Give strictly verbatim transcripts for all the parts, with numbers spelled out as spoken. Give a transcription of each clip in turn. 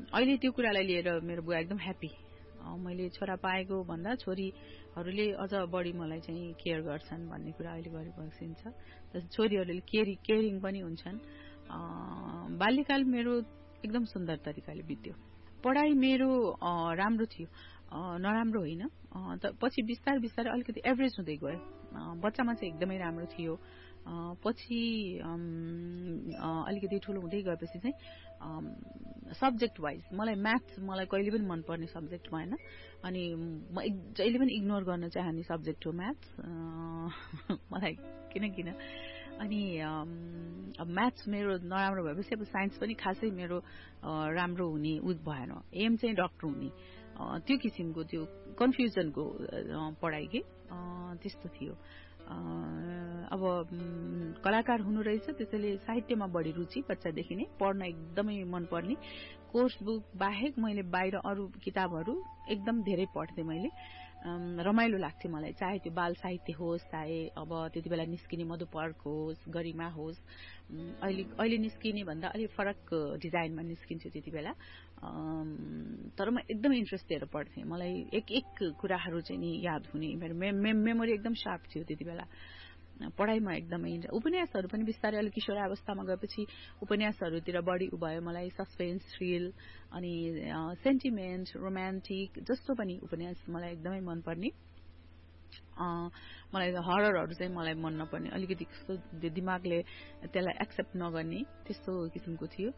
अहिले त्यो कुरालाई लिएर मेरो बुवा एकदम ह्याप्पी। मैले छोरा पाएको भन्दा छोरीहरूले अझ बढी मलाई चाहिँ केयर गर्छन् भन्ने कुरा अहिले गरिबक्सिन्छ। छोरीहरूले केयरिङ केयरिङ पनि हुन्छन्। बाल्यकाल मेरो एकदम सुन्दर तरिकाले बित्यो। पढाइ मेरो राम्रो थियो, नराम्रो होइन। पछि बिस्तारै बिस्तारै अलिकति एभरेज हुँदै गयो। बच्चामा चाहिँ एकदमै राम्रो थियो। पछि अलिकति ठुलो हुँदै गएपछि चाहिँ सब्जेक्ट वाइज मलाई म्याथ्स मलाई कहिले पनि मनपर्ने सब्जेक्ट भएन। अनि म जहिले पनि इग्नोर गर्न चाहने सब्जेक्ट हो म्याथ्स मलाई किन किन अनि अब म्याथ्स मेरो नराम्रो भएपछि अब साइन्स पनि खासै मेरो राम्रो हुने उद भएन। एम चाहिँ डाक्टर हुने त्यो किसिमको त्यो कन्फ्युजनको पढाइ के त्यस्तो थियो। अब कलाकार हुनु रहेछ त्यसैले साहित्यमा बढी रुचि बच्चादेखि नै पढ्न एकदमै मनपर्ने। कोर्स बुक बाहेक मैले बाहिर अरू किताबहरू एकदम धेरै पढ्थेँ। मैले रमाइलो लाग्थ्यो मलाई, चाहे त्यो बाल साहित्य होस्, चाहे अब त्यति बेला निस्किने मधुपर्क होस्, गरिमा होस्। अहिले अहिले निस्किने भन्दा अलि फरक डिजाइनमा निस्किन्थ्यो त्यति बेला। तर म एकदम इन्ट्रेस्ट दिएर पढ्थेँ। मलाई एक एक कुराहरू चाहिँ नि याद हुने, मेरो मेमोरी एकदम सार्प थियो त्यति बेला। पढाइमा एकदमै उपन्यासहरू पनि बिस्तारै अलिक किशोरावस्थामा गएपछि उपन्यासहरूतिर बढी भयो मलाई। सस्पेन्स, थ्रिल अनि सेन्टिमेन्ट, रोमान्टिक जस्तो पनि उपन्यास मलाई एकदमै मनपर्ने। मलाई हररहरू चाहिँ मलाई मन नपर्ने, अलिकति कस्तो दिमागले त्यसलाई एक्सेप्ट नगर्ने त्यस्तो किसिमको थियो।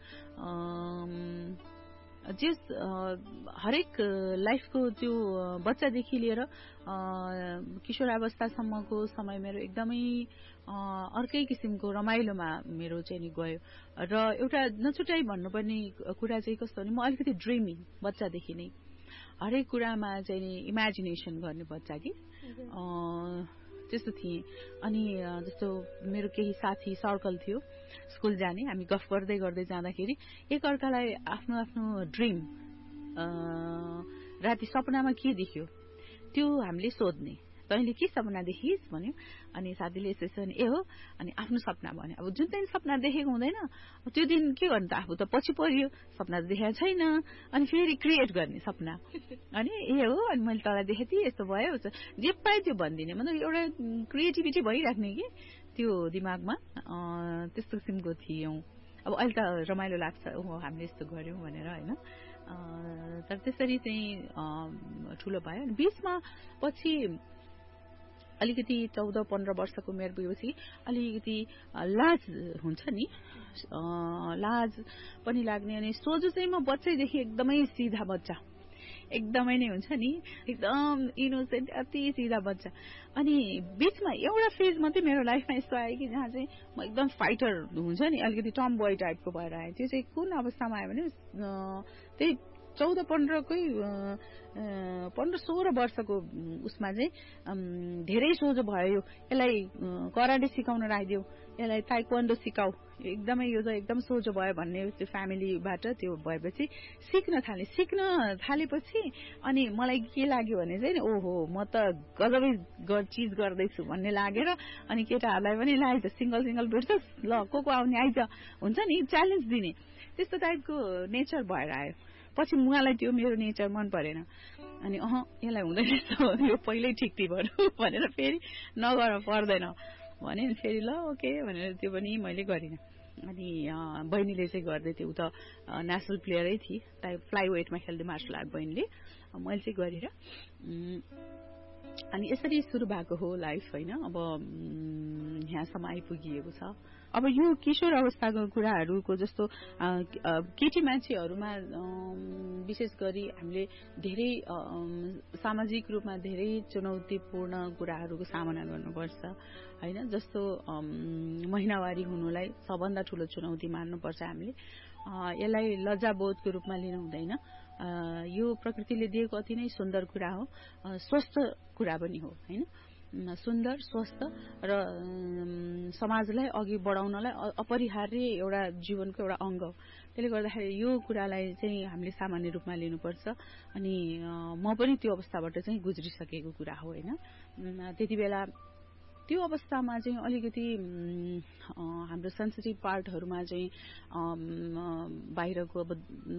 जे हरेक लाइफको त्यो बच्चादेखि लिएर किशोरावस्थासम्मको समय मेरो एकदमै अर्कै किसिमको रमाइलोमा मेरो चाहिँ नि गयो। र एउटा नछुटाइ भन्नुपर्ने कुरा चाहिँ कस्तो भने म अलिकति ड्रिमी बच्चादेखि नै हरेक कुरामा चाहिँ नि इमेजिनेसन गर्ने बच्चा कि त्यस्तो थिएँ। अनि जस्तो मेरो केही साथी सर्कल थियो स्कुल जाने, हामी गफ गर्दै गर्दै जाँदाखेरि एक अर्कालाई आफ्नो आफ्नो ड्रिम राति सपनामा के देख्यो त्यो हामीले सोध्ने। तैँले के सपना देखिस् भन्यो। अनि साथीले यसो भने ए हो, अनि आफ्नो सपना भन्यो। अब जुन दिन सपना देखेको हुँदैन त्यो दिन के गर्नु त, आफू त पछि परियो, सपना त देखेको छैन। अनि फेरि क्रिएट गर्ने सपना। अनि ए हो, अनि मैले तँलाई देखेँ थिएँ, यस्तो भयो, जे पाएँ त्यो भनिदिने। मतलब एउटा क्रिएटिभिटी भइराख्ने कि त्यो दिमागमा त्यस्तो किसिमको थियौँ। अब अहिले त रमाइलो लाग्छ ओहो हामीले यस्तो गऱ्यौँ भनेर होइन। तर त्यसरी चाहिँ ठुलो भयो। बिचमा पछि अलिकति चौध पन्ध्र वर्षको उमेर पुगेपछि अलिकति लाज हुन्छ नि, लाज पनि लाग्ने। अनि सोझो चाहिँ म बच्चैदेखि एकदमै सिधा बच्चा, एकदमै नै हुन्छ नि एकदम इनोसेन्ट, अति सिधा बच्चा। अनि बिचमा एउटा फेज मात्रै मेरो लाइफमा यस्तो आयो कि जहाँ चाहिँ म एकदम फाइटर हुन्छ नि, अलिकति टम बोय टाइपको भएर आएँ। त्यो चाहिँ कुन अवस्थामा आयो भने त्यही चौध पन्ध्रकै पन्ध्र सोह्र वर्षको उसमा चाहिँ धेरै सोझो भयो। यसलाई कराटे सिकाउन राखिदेऊ, यसलाई ताइक्वान्डो सिकाऊ, एकदमै यो चाहिँ एकदम सोझो भयो भन्ने त्यो फ्यामिलीबाट त्यो भएपछि सिक्न थालेँ। सिक्न थालेपछि अनि मलाई के लाग्यो भने चाहिँ ओहो म त गजबै चिज गर्दैछु भन्ने लागेर अनि केटाहरूलाई पनि लाग्यो सिङ्गल सिङ्गल भेट्छस् ल को को आउने आइज हुन्छ नि च्यालेन्ज दिने, त्यस्तो टाइपको नेचर भएर आयो। पछि उहाँलाई त्यो मेरो नेचर मन परेन। अनि अह यसलाई हुँदैन यो पहिल्यै ठिक थिए भनेर फेरि नगर पर्दैन भने फेरि ल ओके भनेर त्यो पनि मैले गरिनँ। अनि बहिनीले चाहिँ गर्दै थियो, ऊ त नेसनल प्लेयरै थिए, फ्लाइ वेटमा खेल्दै मार्सल आर्ट बहिनीले, मैले चाहिँ गरेर अनि यसरी सुरु भएको हो लाइफ होइन। अब यहाँसम्म आइपुगिएको छ। अब यो किशोर अवस्थाको कुराहरूको जस्तो केटी मान्छेहरूमा विशेष गरी हामीले धेरै सामाजिक रूपमा धेरै चुनौतीपूर्ण कुराहरूको सामना गर्नुपर्छ होइन। जस्तो महिनावारी हुनुलाई सबभन्दा ठुलो चुनौती मान्नुपर्छ हामीले। यसलाई लज्जाबोधको रूपमा लिनु हुँदैन। यो प्रकृतिले दिएको अति नै सुन्दर कुरा हो, स्वस्थ कुरा पनि हो होइन। सुन्दर, स्वस्थ र समाजलाई अघि बढाउनलाई अपरिहार्य एउटा जीवनको एउटा अङ्ग हो। त्यसले गर्दाखेरि यो कुरालाई चाहिँ हामीले सामान्य रूपमा लिनुपर्छ। अनि म पनि त्यो अवस्थाबाट चाहिँ गुज्रिसकेको कुरा हो होइन। त्यति बेला त्यो अवस्थामा चाहिँ अलिकति हाम्रो सेन्सिटिभ पार्टहरूमा चाहिँ बाहिरको अब